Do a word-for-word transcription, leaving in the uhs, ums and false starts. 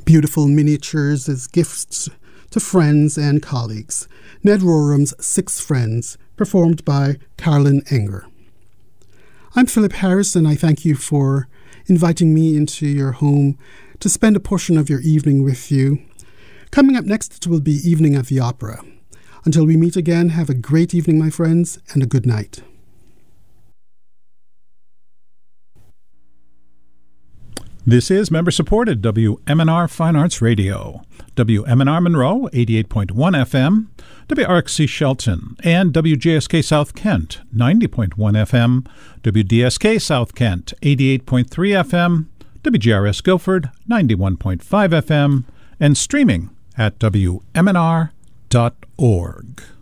beautiful miniatures as gifts to friends and colleagues. Ned Roram's Six Friends, performed by Carolyn Enger. I'm Philip Harris, and I thank you for inviting me into your home to spend a portion of your evening with you. Coming up next will be Evening at the Opera. Until we meet again, have a great evening, my friends, and a good night. This is member-supported W M N R Fine Arts Radio, W M N R Monroe, eighty-eight point one F M, W R X C Shelton, and W J S K South Kent, ninety point one F M, W D S K South Kent, eighty-eight point three F M, W G R S Guilford, ninety-one point five F M, and streaming at W M N R dot org.